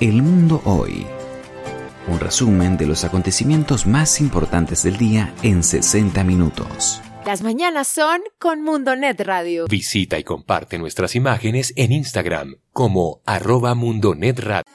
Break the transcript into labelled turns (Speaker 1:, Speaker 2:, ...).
Speaker 1: El Mundo Hoy. Un resumen de los acontecimientos más importantes del día en 60 minutos.
Speaker 2: Las mañanas son con Mundonet Radio.
Speaker 3: Visita y comparte nuestras imágenes en Instagram como @MundoNetRadio.